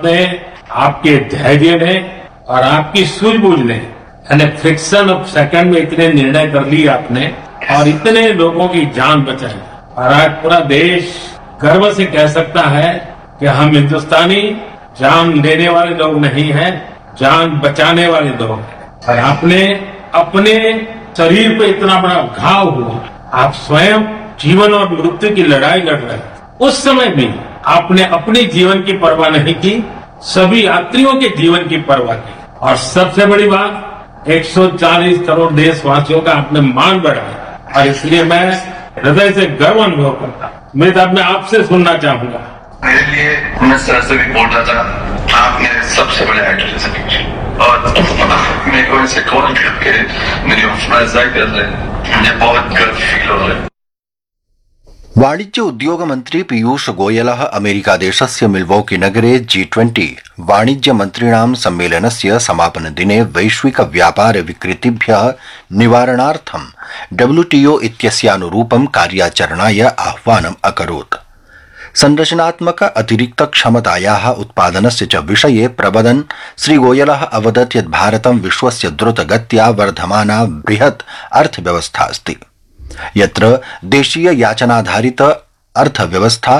ने, आपके धैर्य ने और आपकी सूझबूझ ने, यानी फ्रिक्शन ऑफ सेकंड में इतने निर्णय कर लिए आपने और इतने लोगों की जान बचाई। और आज पूरा देश गर्व से कह सकता है कि हम हिंदुस्तानी जान लेने वाले लोग नहीं हैं, जान बचाने वाले लोग हैं। और आपने अपने शरीर पे इतना बड़ा घाव हुआ, आप स्वयं जीवन और मृत्यु की लड़ाई लड़ रहे थे। उस समय भी आपने अपने जीवन की परवाह नहीं की, सभी यात्रियों के जीवन की परवाह की। और सबसे बड़ी बात, 140 करोड़ देशवासियों का आपने मान बढ़ाया। और इसलिए मैं हृदय से गर्व अनुभव करता हूं। मैं आपसे सुनना चाहूंगा। मेरे लिए मैं सर से भी बोल रहा था, आपने सबसे बड़े एक्टर से पूछे और मेरे को ऐसे कॉल करके मेरी अफवाह कर रहे हैं, मुझे बहुत गर्व फील हो रहा है। वाणिज्य उद्योग मन्त्री पीयूष गोयलः अमेरिकादेशस्य मिल्वॉकी नगरे G20 वाणिज्य मन्त्रिणां सम्मेलनस्य समापनदिने वैश्विक व्यापार विकृतिभ्यः निवारणार्थं WTO इत्यस्यानुरूपं कार्याचरणाय आह्वानम् अकरोत्। संरचनात्मक अतिरिक्त क्षमतायाः उत्पादनस्य च विषये प्रवदन् श्रीगोयलः अवदत् यत् भारतं विश्वस्य द्रुतगत्या वर्धमाना बृहत् अर्थव्यवस्था अस्ति, यत्र देशीय याचनाधारित अर्थव्यवस्था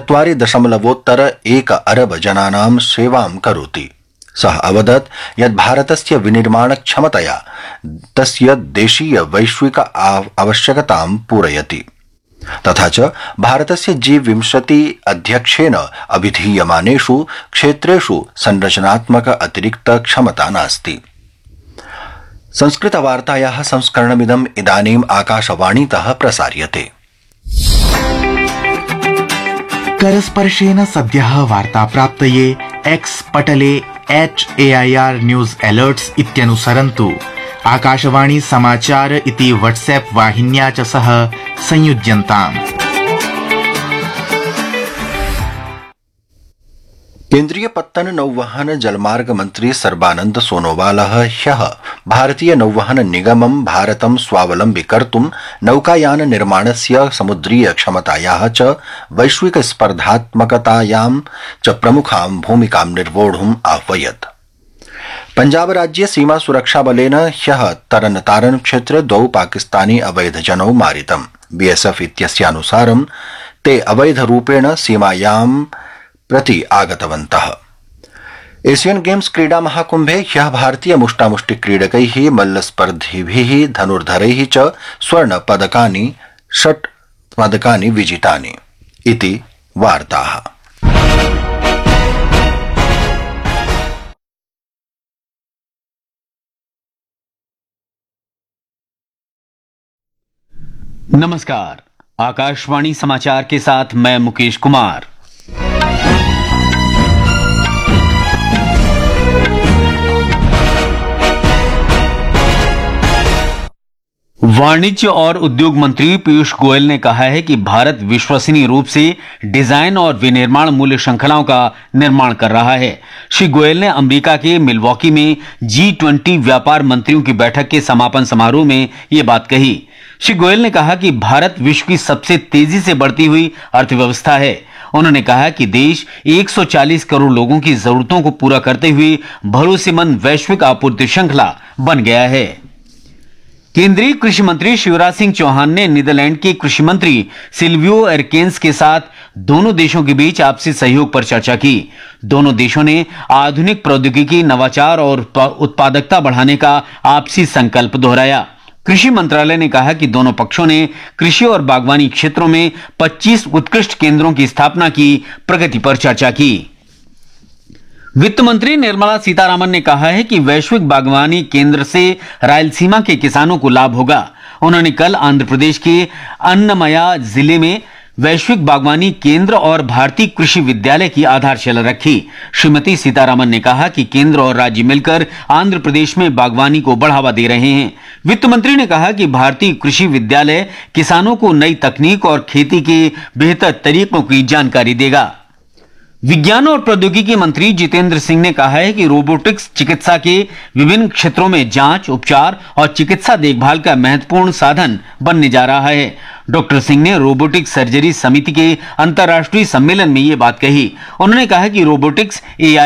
4.1 अरब जनानां सेवां करोति। सः अवदत् यत् भारतस्य विनिर्माण क्षमतया तस्य देशीय वैश्विक आवश्यकतां पूरयति। तथा च भारतस्य G20 अध्यक्षेण अभिधीयमानेषु क्षेत्रेषु संरचनात्मक अतिरिक्त क्षमता नास्ति। संस्कृतवार्तायाः संस्करणमिदम् इदानीम् आकाशवाणीतः प्रसार्यते। करस्पर्शेन सद्यः वार्ता प्राप्तये एक्स पटले @AIR न्यूज अलर्ट्स इत्यनुसरन्तु। आकाशवाणी समाचार इति व्हाट्सएप वाहिन्या च सह संयुज्यन्ताम्। केन्द्रीय पत्तन नौवहन जलमार्ग मंत्री सर्बानंद सोनोवालः ह्यः भारतीय नौवहन निगमं भारतं स्वावलम्बी कर्तुं नौकायान निर्माणस्य समुद्रीय क्षमतायाः च वैश्विक स्पर्धात्मकतायां च प्रमुखां भूमिकां निर्वोढुम् आह्वयत्। पंजाब राज्ये सीमा सुरक्षा बलेन ह्यः तरनतारन क्षेत्रे 2 पाकिस्तानी अवैधजनौ मारितम्। BSF इत्यस्यानुसारं ते अवैधरूपेण सीमायां प्रति आगतवन्तः। एशियन गेम्स क्रीडा महाकुंभे ह्यः भारतीय मुष्टामुष्टि क्रीडकैः मल्लस्पर्धिभिः धनुर्धरैः च स्वर्ण पदकानि 6 पदकानि विजितानि इति वार्ताः। नमस्कार, आकाशवाणी समाचार के साथ मैं मुकेश कुमार। वाणिज्य और उद्योग मंत्री पीयूष गोयल ने कहा है कि भारत विश्वसनीय रूप से डिजाइन और विनिर्माण मूल्य श्रृंखलाओं का निर्माण कर रहा है। श्री गोयल ने अमेरिका के मिल्वॉकी में G20 व्यापार मंत्रियों की बैठक के समापन समारोह में ये बात कही। श्री गोयल ने कहा कि भारत विश्व की सबसे तेजी से बढ़ती हुई अर्थव्यवस्था है। उन्होंने कहा कि देश 140 करोड़ लोगों की जरूरतों को पूरा करते हुए भरोसेमंद वैश्विक आपूर्ति श्रृंखला बन गया है। केंद्रीय कृषि मंत्री शिवराज सिंह चौहान ने नीदरलैंड के कृषि मंत्री सिल्वियो एरकेन्स के साथ दोनों देशों के बीच आपसी सहयोग पर चर्चा की। दोनों देशों ने आधुनिक प्रौद्योगिकी, नवाचार और उत्पादकता बढ़ाने का आपसी संकल्प दोहराया। कृषि मंत्रालय ने कहा कि दोनों पक्षों ने कृषि और बागवानी क्षेत्रों में 25 उत्कृष्ट केंद्रों की स्थापना की प्रगति पर चर्चा की। वित्त मंत्री निर्मला सीतारामन ने कहा है कि वैश्विक बागवानी केंद्र से रायलसीमा के किसानों को लाभ होगा। उन्होंने कल आंध्र प्रदेश के अन्नमया जिले में वैश्विक बागवानी केंद्र और भारतीय कृषि विद्यालय की आधारशिला रखी। श्रीमती सीतारामन ने कहा कि केंद्र और राज्य मिलकर आंध्र प्रदेश में बागवानी को बढ़ावा दे रहे हैं। वित्त मंत्री ने कहा कि भारतीय कृषि विद्यालय किसानों को नई तकनीक और खेती के बेहतर तरीकों की जानकारी देगा। विज्ञान और प्रौद्योगिकी मंत्री जितेंद्र सिंह ने कहा है कि रोबोटिक्स चिकित्सा के विभिन्न क्षेत्रों में जांच, उपचार और चिकित्सा देखभाल का महत्वपूर्ण साधन बनने जा रहा है। डॉक्टर सिंह ने रोबोटिक्स सर्जरी समिति के अंतर्राष्ट्रीय सम्मेलन में ये बात कही। उन्होंने कहा कि रोबोटिक्स AI